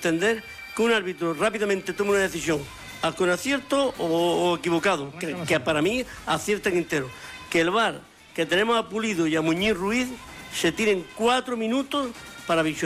pretender que un árbitro rápidamente tome una decisión con acierto o equivocado, que para mí aciertan entero. Que el VAR, que tenemos a Pulido y a Muñiz Ruiz, se tiren 4 minutos para visionar.